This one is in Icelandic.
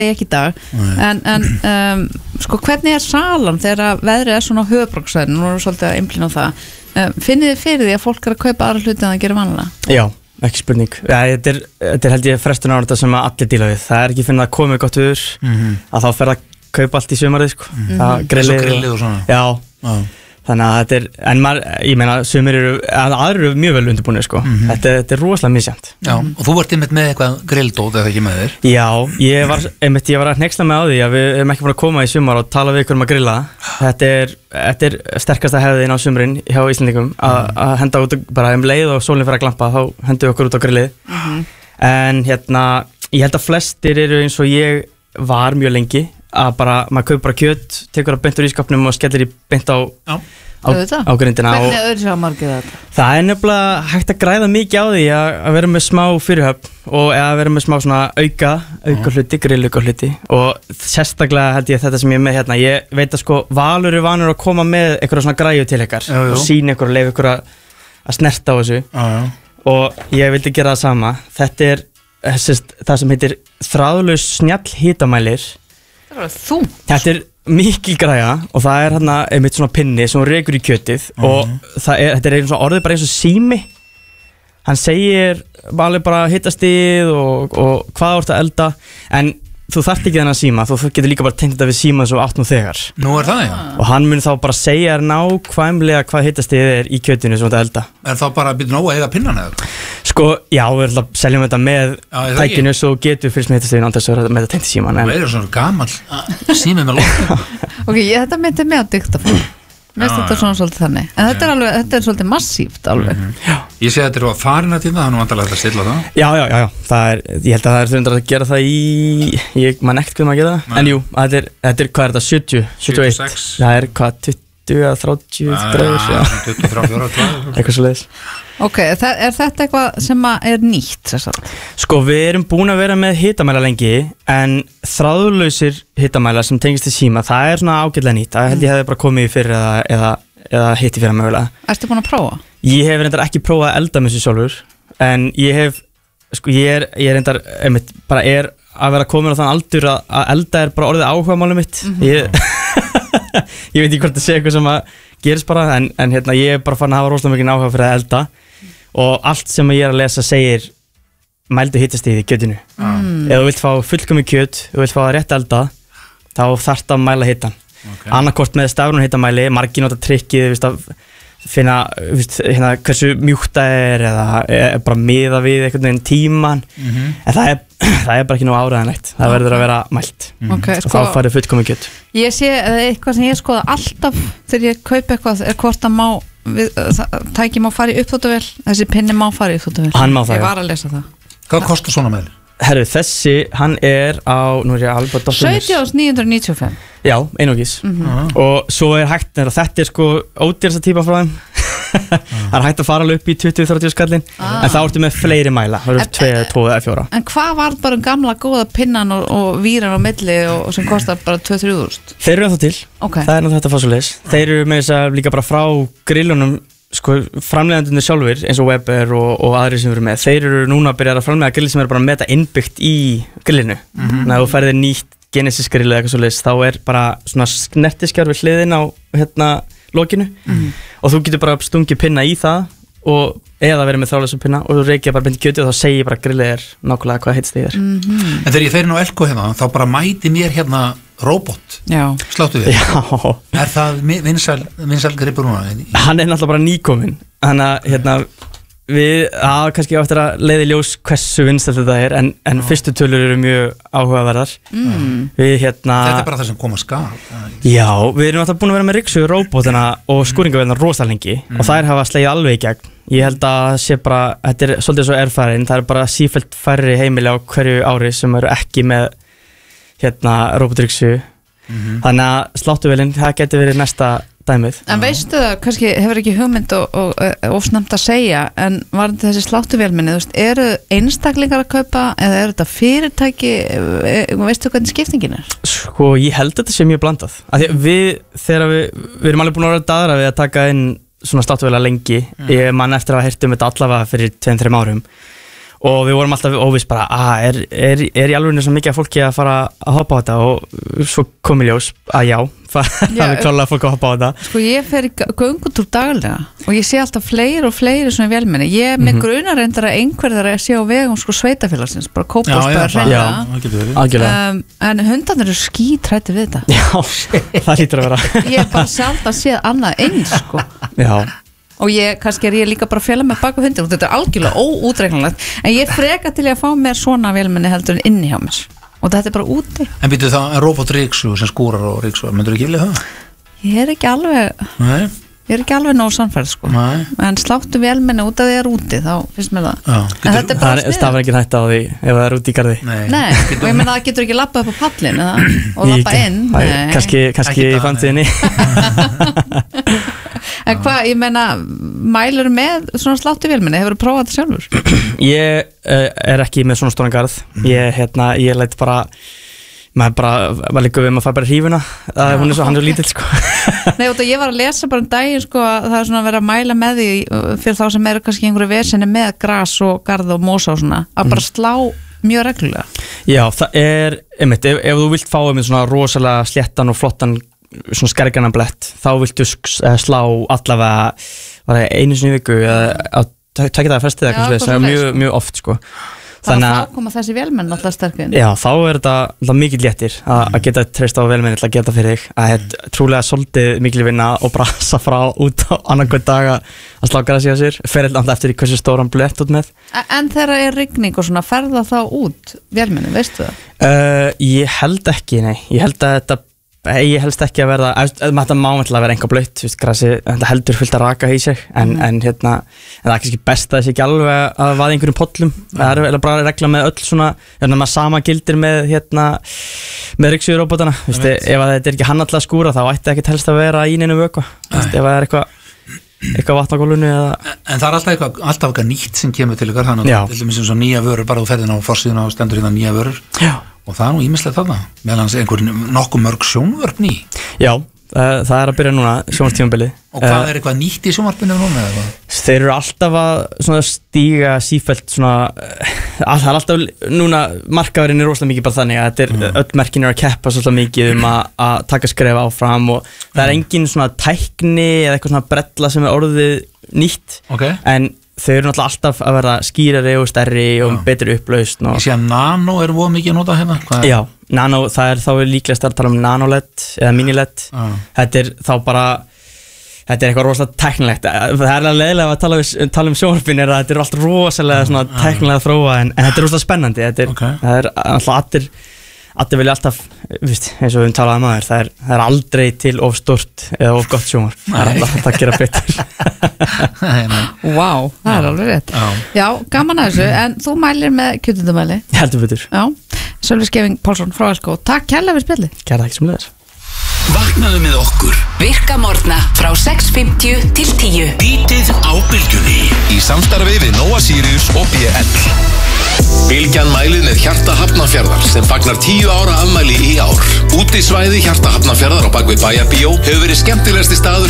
ekki í dag en sko hvernig salan þegar veðrið svona á höfuðborgarsvæðinu, nú erum við svolítið að einblína á það finnið þið fyrir því að fólk að kaupa aðra hluti en það gerir vanlega? Já, ekki spurning. Þetta held ég frestun ára sem allir díla við. Það ekki finnið að komið gott viður að þá fer að kaupa allt í sumarið sko. Það grillið og svona. Já. Þannig að þetta en maður, ég meina, sumir aðrir eru mjög vel undirbúinir sko. Þetta rosalega misjant. Já, og þú vart einmitt með eitthvað grilldót eða ekki með þér? Já, ég var að hneykla mig á því að við erum ekki búin að koma í sumar og tala við ykkur að grilla. Þetta er sterkasta hefðin á sumrin hjá Íslendingum að henda út bara leið og sólin fer að glampa, þá hendum við okkur út á grillið. En ég held að flestir eru eins og ég var mjög lengi að maður kaupir bara kjöt, tekur það beint úr ískapnum og skellir í beint á grindina. Hvernig öðru sjá margir þetta? Það er nefnilega hægt að græða mikið á því að vera með smá fyrirhöfn og að vera með smá svona auka hluti, grillauka hluti og sérstaklega held ég þetta sem ég er með hérna, ég veit að sko Valur er vanur að koma með eitthvað svona græju til ykkar og sína ykkur og leyfa ykkur að snerta á þessu og ég vildi gera það sama. Þetta er það sem heitir þráðlaus snjall hitamælir. Þetta er mikil græja og það er hérna einmitt svona pinni sem rekur í kjötið og þetta er svona orðið bara eins og sími. Hann segir alveg bara hitastig og hvað þú ert að elda en þú þarft ekki þennan síma, þú getur líka bara tengt þetta við síma svo átt nú þegar. Nú er það, já. Og hann mun þá bara segja nákvæmlega hvað hitastigið er í kjötinu sem þú ert að elda. Er það bara að byrja nóg að eiga pinnan eða? Sko, já, við erum að seljum þetta með tækinu svo getur fyrst með hitastiginu annars að með þetta tengt í síman. Það er svona gamall sími með lótt. Ok, þetta myndi með að diktafón. Mér finnst þetta svona svolítið þannig. En þetta er svolítið massíft alveg. Ég sé að þetta er farin að tíma, þannig að vantarlega þetta stilla það. Já. Ég held að það er þurftur að gera það ég man ekkert hvað maður gera það. En jú, þetta er hvað er þetta, 70, 71. Það er hvað, 20 að 30 gráður. 23, eitthvað svo leiðis. Ok, er þetta eitthvað sem er nýtt? Sko, við erum búin að vera með hitamæla lengi en þráðlausir hitamæla sem tengist til síma, það er svona ágætlega nýtt. Það held ég hefði bara komið í fyrir eða hitti fyrir mögulega. Ertu búin að prófa? Ég hef reyndar ekki prófað að elda með þessu sjálfur en ég er reyndar bara að vera komin á þann aldur að elda er bara orðið áhugamálið mitt. Ég veit ekki hvort að segja eitthvað sem að gerist bara en ég er bara farin að hafa rosalega mikið áhuga fyrir að elda og allt sem ég er að lesa segir mældu hitastigið í kjötinu. Ef þú vilt fá fullkomið kjöt, þú vilt fá að rétt elda þá þarft að mæla hitan. Annarkort með stafrún hitamæli, margir nota trikkið að finna hversu mjúkt það er eða bara miða við einhvern veginn tíman en það er bara ekki nú áræðanlegt. Það verður að vera mælt og þá farið fullkomið kjöt. Ég sé eitthvað sem ég skoða alltaf þegar ég kaupi eitthvað er hvort að tæki má fara í uppþvottavél, þessi pinni má fara í uppþvottavél. Hann má það. Ég var að lesa það. Hvað kostar svona með þér? Herru, þessi, hann er á, nú er ég alveg 17.995. Já, einungis. Og svo er hægt, þetta er sko ódýrasta típa frá þeim. Það er hægt að fara alveg upp í 20-30 skallin en þá ertu með fleiri mæla, það eru 2 eða 4. En hvað var bara gamla góða pinnan og víran á milli og sem kostar bara 2-3.000? Þeir eru það til, það er náttúrulega þetta fásulegis. Þeir eru með þess að líka bara frá grillunum sko framleiðandunni sjálfur eins og Weber og aðri sem eru með, þeir eru núna að byrja að framleiða grill sem eru bara með þetta innbyggt í grillinu. Þannig að þú ferðir nýtt Genesis grill eða eitthvað svoleiðis, þá er bara svona snertiskjár við hliðin á lokinu og þú getur bara stungið pinna í það og eða verið með þráðlausa pinna og þú reykja bara beint í kjötið og þá segir bara grillið er nákvæmlega hvað heitst þið er. En þegar ég fer inn á Elko hérna, þá bara mæti mér hérna robot. Sláttu við. Já. Er það vinsæl gripur núna? Hann er náttúrulega bara nýkominn. Þannig að við kannski áttir að leiða í ljós hversu vinsælt þetta er en fyrstu tölur eru mjög áhugaverðar. Þetta er bara það sem koma skal. Já, við erum alltaf búin að vera með Rixu róbótina og skúringavélarnar rosalega lengi og þær hafa slegið alveg í gegn. Ég held að sé bara, þetta er svolítið svo erfærin, það er bara sífellt færri heimili á hverju ári sem eru ekki með róbót Rixu. Þannig að sláttuvélinn, það getur verið næsta dæmið. En veistu það, kannski hefur ekki hugmynd og ofsnæmt að segja, en var þetta þessi sláttuvélminni, eru einstaklingar að kaupa eða eru þetta fyrirtæki, veistu hvernig skiptingin er? Sko, ég held að þetta sé mjög blandað. Þegar við erum alveg búin að vera daðra við að taka inn svona sláttuvélar lengi, ég man eftir að hafa heyrt þetta allavega fyrir 2-3 árum og við vorum alltaf óviss bara er í alveg svo mikið af fólki að fara að hoppa á þetta og svo kom í ljós að já, það er klálega fólk að hoppa á þetta. Sko ég fer í göngutúr daglega og ég sé alltaf fleiri og fleiri svona vélmenni. Ég með grunar reyndar að einhver þar að sé á vegum sko sveitafélagsins, bara Kópavogsbæjar hreinlega. En hundarnir eru skítræddir við þetta. Já, það hlýtur að vera. Ég bara sjaldan séð annað eins sko. Já. Og kannski ég líka bara að fela með bak á hundir og þetta er algjörlega óútreiknanlegt, en ég freka til að fá mér svona vélmenni heldur en inni hjá mér og þetta er bara úti. En býttu það robot-ríksu sem skúrar og ríksu, myndur ekki vilja það? Ég er ekki alveg nóg sannfærð sko. En sláttu vélmenni út að þið er úti, þá finnst mér það. En þetta er bara sniðugt. Það stafar ekki hætta á því ef það er úti í garði. Nei, og ég meina það getur ekki lappað upp á pallin og lappa inn. Kannski í framtíðinni. En hvað, ég meina, mælur með svona sláttu vélmenni, hefur þú prófað þetta sjálfur? Ég er ekki með svona stóran garð. Ég læt bara maður líka við maður fær bara hrífuna hann er svo lítill sko. Nei, ég var að lesa bara daginn sko, að það er svona að vera að mæla með því fyrir þá sem eru kannski einhverju vesenni með gras og garð og mosa og svona að bara slá mjög reglulega. Já, það er einmitt, ef þú vilt fá með svona rosalega sléttan og flottan svona skerganan blett, þá viltu slá allavega einu sinni í viku eða tvekja dagar frestið eða eitthvað mjög oft sko. Þannig að þá koma þessi vélmenn alltaf sterkinn. Já, þá er þetta mikið léttir að geta treyst á vélmenn til að geta fyrir þig. Það er trúlega svolítið mikil vinna og brasa frá út á annan hvern dag að slá grasi á sér. Fer alltaf eftir í hversu stóran blett út með. En þegar er rigning og svona, ferða þá út vélmenni, veistu það? Ég held ekki, nei. Ég helst ekki að verða, þetta má að vera einhver blöytt, grasi heldur fullt að raka í sig, en það er kannski best að þessi ekki alveg að vaða einhverjum pollum. Það er bara regla með öll svona, maður sama gildir með ryksugurróbotana. Ef þetta er ekki hann alltaf að skúra, þá ætti ekki helst að vera í neinu vökva. Ef það er eitthvað vatn á gólfinu en það er alltaf eitthvað nýtt sem kemur til ykkar, þannig að til dæmis eins og nýja vörur, bara þú ferðin á forsíðuna og stendur hérna nýja vörur. Já. Og það er nú ýmislegt þarna, meðan nokkuð mörg sjónvörp ný. Já, það er að byrja núna, sjónvarpstímabilið. Og hvað er eitthvað nýtt í sjónvarpinu núna? Þeir eru alltaf að stíga sífellt svona, það er alltaf núna, markaðurinn er rosalega mikið bara þannig að þetta er, öll merkin eru að keppa svolítið mikið að taka skref áfram og það er engin svona tækni eða eitthvað svona brella sem er orðið nýtt, en þau eru náttúrulega alltaf að verða skýrari og stærri og betri upplausn. Ég sé að nano er voða mikið að nota hérna. Já, nano, það er þá líklegast að tala um nano-LED eða mini-LED. Þetta er þá bara, þetta er eitthvað rosalega tæknilegt. Það er alveg leiðilega að tala um sjónvarpin er að þetta er alltaf rosalega svona tæknilega þróa en þetta er rosalega spennandi. Það er alltaf allir vilja alltaf, eins og við talaðum aður, það er aldrei til of stort eða of gott sjónvarp. Það er alltaf að gera betur. Vá, það er alveg rétt. Já, gaman að þessu, en þú mælir með kjötundumæli. Heldur betur. Já, Sölvi Skeving Pálsson frá Elko. Takk kærlega fyrir spjalli. Kærlega ekki sem leðis. Vaknaðu með okkur. Virka morgna frá 6:50 til 10. Bítið á Bylgjunni í samstarfi við Nóa Sirius og BL. Bylgjan mælið með Hjarta Hafnarfjarðar sem fagnar 10 ára afmæli í ár. Útisvæði Hjarta Hafnarfjarðar á bakvið Bæjarbíó hefur verið skemmtilegasti staður